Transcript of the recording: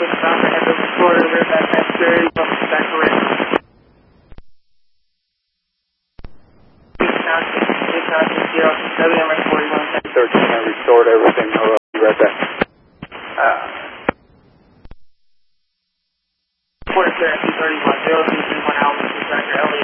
Restored everything. I'll be right back. Quarter clear, 231, 031 Alpha, Dr. Elliott.